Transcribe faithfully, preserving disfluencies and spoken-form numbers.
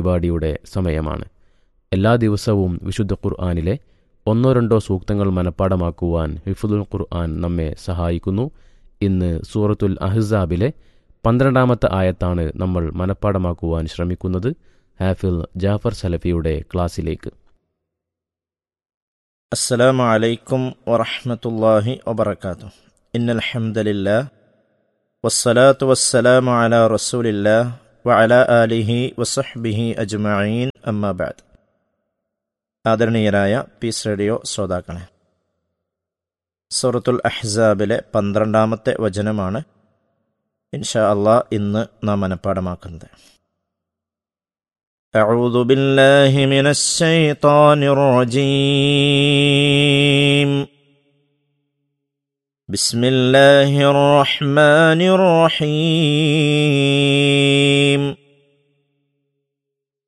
പരിപാടിയുടെ സമയമാണ്. എല്ലാ ദിവസവും വിശുദ്ധ ഖുർആനിലെ ഒന്നോ രണ്ടോ സൂക്തങ്ങൾ മനഃപ്പാടമാക്കുവാൻ ഹിഫ്ദുൽ ഖുർആൻ നമ്മെ സഹായിക്കുന്നു. ഇന്ന് സൂറത്തുൽ അഹ്സാബിലെ പന്ത്രണ്ടാമത്തെ ആയത്താണ് നമ്മൾ മനഃപ്പാടമാക്കുവാൻ ശ്രമിക്കുന്നത്. ഹാഫിൽ ജാഫർ സലഫിയുടെ ക്ലാസ്സിലേക്ക്. അസ്സലാമു അലൈക്കും വറഹ്മത്തുള്ളാഹി വബറകാതുഹു. ഇന്നൽ ഹംദലില്ലാഹ് വസ്സലാത്തു വസ്സലാമു അലാ റസൂലില്ലാഹ് വഅലാ ആലിഹി വസഹ്ബിഹി അജ്മഈൻ. അമ്മാ ബഅദ്. ആദരണീയരായ പീസ് റേഡിയോ ശ്രോതാക്കളെ, സൂറത്തുൽ അഹ്സാബിലെ പന്ത്രണ്ടാമത്തെ വചനമാണ് ഇൻഷാ അല്ലാഹ് ഇന്ന് നാം മനഃപ്പാടമാക്കുന്നത്. أعوذ بالله من الشيطان الرجيم. بسم الله الرحمن الرحيم.